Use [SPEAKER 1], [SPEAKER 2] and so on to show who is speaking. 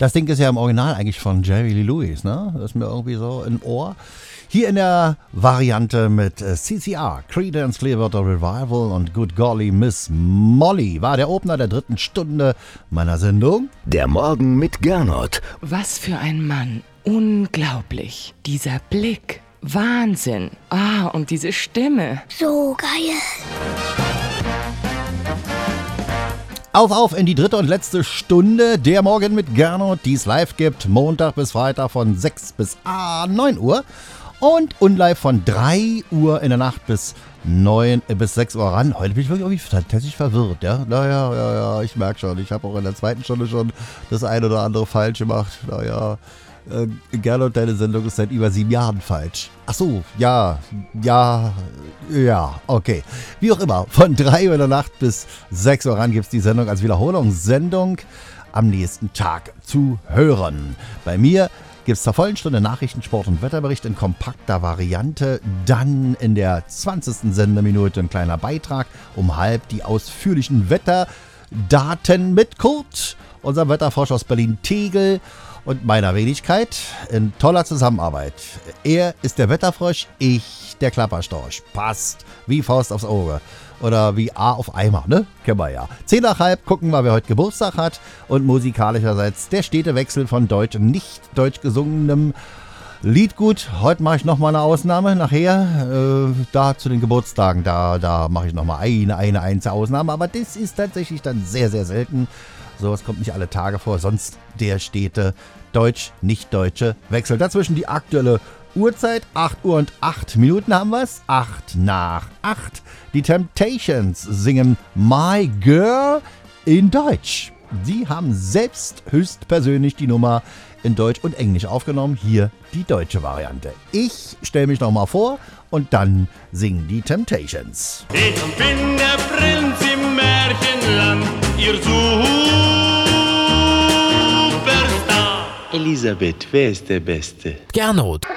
[SPEAKER 1] Das Ding ist ja im Original eigentlich von Jerry Lee Lewis, ne? Das ist mir irgendwie so im Ohr. Hier in der Variante mit CCR, Creedence Clearwater Revival und Good Golly Miss Molly war der Opener der 3. Stunde meiner Sendung.
[SPEAKER 2] Der Morgen mit Gernot.
[SPEAKER 3] Was für ein Mann. Unglaublich. Dieser Blick. Wahnsinn. Und diese Stimme.
[SPEAKER 4] So geil.
[SPEAKER 1] Auf in die 3. und letzte Stunde der Morgen mit Gernot, die es live gibt, Montag bis Freitag von 6 bis 9 Uhr und unlive von 3 Uhr in der Nacht bis 6 Uhr ran. Heute bin ich wirklich irgendwie tatsächlich verwirrt, ja. Naja, ich merke schon, ich habe auch in der 2. Stunde schon das eine oder andere falsch gemacht. Gernot, deine Sendung ist seit über 7 Jahren falsch. Ach so, ja, okay. Wie auch immer, von 3 Uhr in der Nacht bis 6 Uhr ran gibt es die Sendung als Wiederholungssendung am nächsten Tag zu hören. Bei mir gibt es zur vollen Stunde Nachrichten, Sport und Wetterbericht in kompakter Variante. Dann in der 20. Sendeminute ein kleiner Beitrag um 12:30 die ausführlichen Wetterdaten mit Kurt, unserem Wetterfrosch aus Berlin-Tegel. Und meiner Wenigkeit in toller Zusammenarbeit. Er ist der Wetterfrosch, ich der Klapperstorch. Passt wie Faust aufs Auge. Oder wie A auf Eimer, ne? Kennen wir ja. 10:30 gucken wir, wer heute Geburtstag hat. Und musikalischerseits der stete Wechsel von deutsch und nicht deutsch gesungenem Liedgut. Heute mache ich nochmal eine Ausnahme. Nachher, da zu den Geburtstagen, da mache ich nochmal eine einzige Ausnahme. Aber das ist tatsächlich dann sehr, sehr selten. Sowas kommt nicht alle Tage vor, sonst der stete deutsch-nicht-deutsche Wechsel. Dazwischen die aktuelle Uhrzeit, 8 Uhr und 8 Minuten haben wir es. 8 nach 8. Die Temptations singen My Girl in Deutsch. Sie haben selbst höchstpersönlich die Nummer in Deutsch und Englisch aufgenommen. Hier die deutsche Variante. Ich stelle mich nochmal vor und dann singen die Temptations.
[SPEAKER 5] Ich bin der Prinz im Märchenland, ihr Superstar.
[SPEAKER 6] Elisabeth, wer ist der Beste?
[SPEAKER 2] Gernot.